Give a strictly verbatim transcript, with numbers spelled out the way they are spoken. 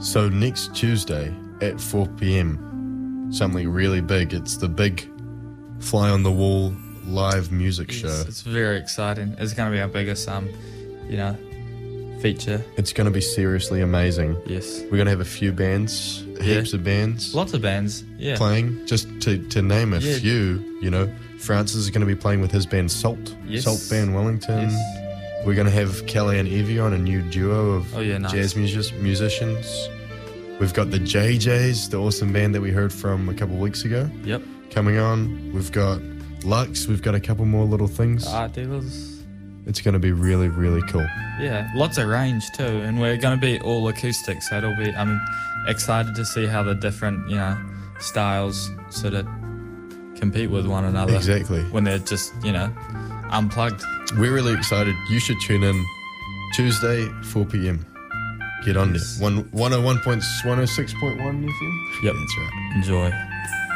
So next Tuesday at four p.m, something really big. It's the big Fly on the Wall live music Yes, show. it's very exciting. It's going to be our biggest, um, you know, feature. It's going to be seriously amazing. Yes. We're going to have a few bands, Yeah. heaps of bands Lots of bands. Yeah. playing. Just to, to name a Yeah. few, you know, Francis is going to be playing with his band Salt, Yes. Salt Band Wellington. Yes. We're going to have Kelly and Evie on, a new duo of Oh, yeah, nice. jazz music- musicians. We've got the J Js, the awesome band that we heard from a couple weeks ago, Yep. coming on. We've got Lux. We've got a couple more little things. Art dealers. It's going to be really, really cool. Yeah, lots of range too, and we're going to be all acoustic, so it'll be. I'm excited to see how the different, you know, styles sort of compete with one another. Exactly. When they're just, you know, unplugged. We're really excited. You should tune in Tuesday, four p.m. Get on Yes. there. One, one oh one point one oh six point one F M? Yep. That's right. Enjoy.